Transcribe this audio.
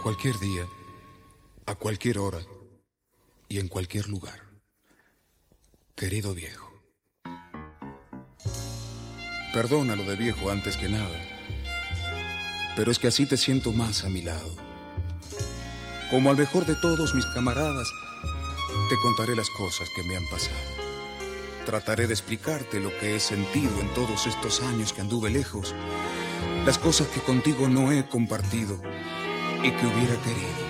cualquier día, a cualquier hora y en cualquier lugar. Querido viejo. Perdona lo de viejo antes que nada, pero es que así te siento más a mi lado. Como al mejor de todos mis camaradas, te contaré las cosas que me han pasado. Trataré de explicarte lo que he sentido en todos estos años que anduve lejos, las cosas que contigo no he compartido y que hubiera querido.